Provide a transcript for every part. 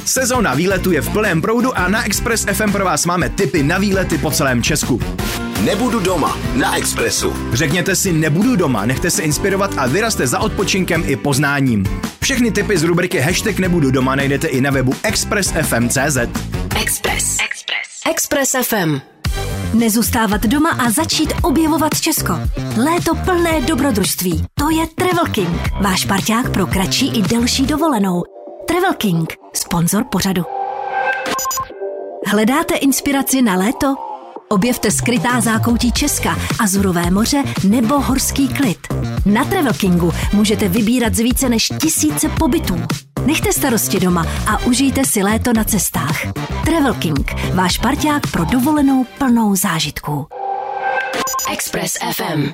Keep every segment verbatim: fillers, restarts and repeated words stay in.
Sezóna výletu je v plném proudu a na Express F M pro vás máme tipy na výlety po celém Česku. Nebudu doma na Expressu. Řekněte si nebudu doma, nechte se inspirovat a vyrazte za odpočinkem i poznáním. Všechny tipy z rubriky Hashtag nebudu doma najdete i na webu express f m tečka c z. Express. Express. Express F M. Nezůstávat doma a začít objevovat Česko. Léto plné dobrodružství. To je Travel King, váš parťák pro kratší i delší dovolenou. Travel King, sponzor pořadu. Hledáte inspiraci na léto? Objevte skrytá zákoutí Česka, Azurové moře nebo horský klid. Na Travel Kingu můžete vybírat z více než tisíce pobytů. Nechte starosti doma a užijte si léto na cestách. Travel King, váš parťák pro dovolenou plnou zážitků. Express F M.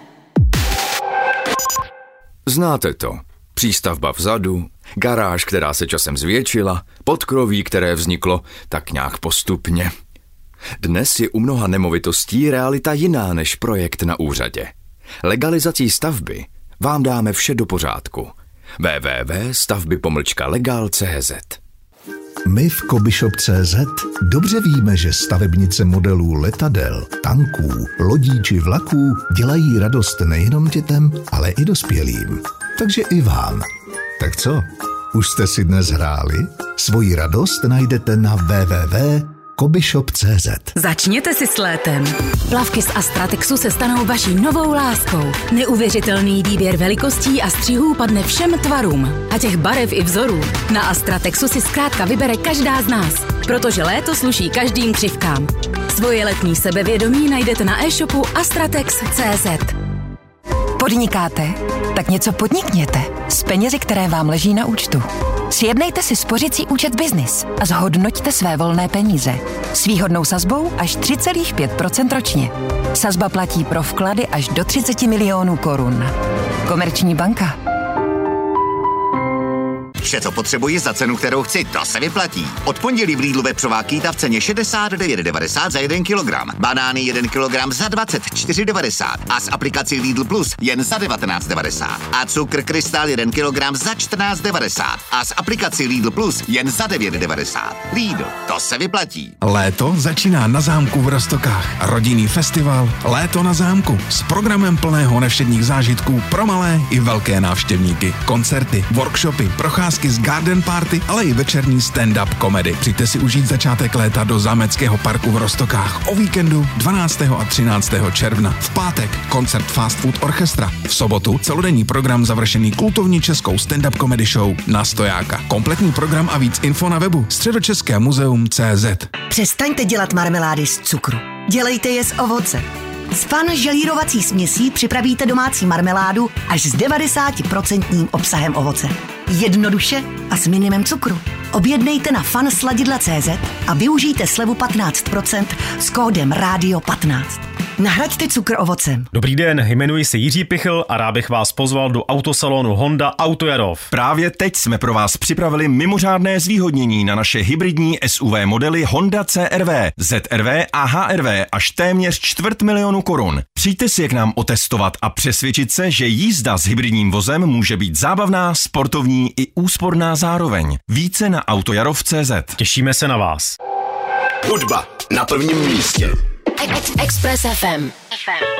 Znáte to. Přístavba vzadu, garáž, která se časem zvětšila, podkroví, které vzniklo tak nějak postupně. Dnes je u mnoha nemovitostí realita jiná než projekt na úřadě. Legalizací stavby vám dáme vše do pořádku. w w w tečka stavby pomlčka legal tečka c z. My v Kobyshop tečka c z dobře víme, že stavebnice modelů letadel, tanků, lodí či vlaků dělají radost nejenom dětem, ale i dospělým. Takže i vám. Tak co? Už jste si dnes hráli? Svoji radost najdete na w w w tečka kobyshop tečka c z. Začněte si s létem. Plavky z Astratexu se stanou vaší novou láskou. Neuvěřitelný výběr velikostí a střihů padne všem tvarům. A těch barev i vzorů. Na Astratexu si zkrátka vybere každá z nás. Protože léto sluší každým křivkám. Svoje letní sebevědomí najdete na e-shopu astratex tečka c z. Podnikáte? Tak něco podnikněte s penězi, které vám leží na účtu. Sjednejte si spořicí účet Business a zhodnoťte své volné peníze. S výhodnou sazbou až tři celá pět procenta ročně. Sazba platí pro vklady až do třicet milionů korun. Komerční banka. Vše, co potřebuji za cenu, kterou chci, to se vyplatí. Od pondělí v Lidlu vepřová kýta v ceně šedesát devět devadesát za jeden kilogram. Banány jeden kilogram za dvacet čtyři devadesát a s aplikací Lidl Plus jen za devatenáct devadesát. A cukr Krystal jeden kilogram za čtrnáct devadesát a s aplikací Lidl Plus jen za devět devadesát. Lidl, to se vyplatí. Léto začíná na zámku v Roztokách. Rodinný festival Léto na zámku s programem plného nevšedních zážitků pro malé i velké návštěvníky. Koncerty, workshopy, procházky z garden party, ale i večerní stand-up komedy. Přijďte si užít začátek léta do Zámeckého parku v Roztokách o víkendu dvanáctého a třináctého června. V pátek koncert Fast Food Orchestra. V sobotu celodenní program završený kultovní českou stand-up comedy show Na stojáka. Kompletní program a víc info na webu středočeské muzeum tečka cé zet. Přestaňte dělat marmelády z cukru. Dělejte je z ovoce. Z Fan želírovací směsí připravíte domácí marmeládu až s devadesát procent obsahem ovoce. Jednoduše a s minimem cukru. Objednejte na fan sladidla tečka cé zet a využijte slevu patnáct procent s kódem rádio patnáct. Nahraďte cukr ovocem. Dobrý den, jmenuji se Jiří Pichl a rád bych vás pozval do autosalonu Honda Autojarov. Právě teď jsme pro vás připravili mimořádné zvýhodnění na naše hybridní S U V modely Honda C R V, Z R V a H R V až téměř čtvrt milionu korun. Přijďte si je k nám otestovat a přesvědčit se, že jízda s hybridním vozem může být zábavná, sportovní i úsporná zároveň. Více na autojarov tečka cé zet. Těšíme se na vás. Hudba na prvním místě. Express F M. F M.